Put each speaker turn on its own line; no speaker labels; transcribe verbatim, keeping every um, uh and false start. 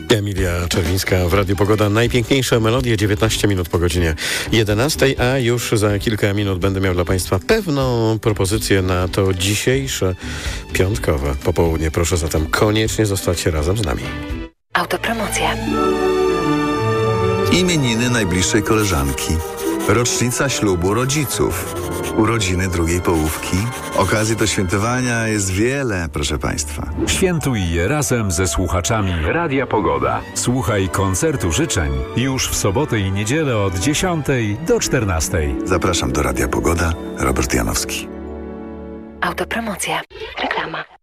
Emilia Czerwińska w Radiu Pogoda. Najpiękniejsze melodie, dziewiętnaście minut po godzinie jedenastej, a już za kilka minut będę miał dla Państwa pewną propozycję na to dzisiejsze piątkowe popołudnie. Proszę zatem koniecznie zostać razem z nami.
Autopromocja.
Imieniny najbliższej koleżanki. Rocznica ślubu rodziców. Urodziny drugiej połówki. Okazji do świętowania jest wiele, proszę Państwa.
Świętuj je razem ze słuchaczami Radia Pogoda. Słuchaj koncertu życzeń już w sobotę i niedzielę od dziesiątej do czternastej.
Zapraszam do Radia Pogoda. Robert Janowski.
Autopromocja. Reklama.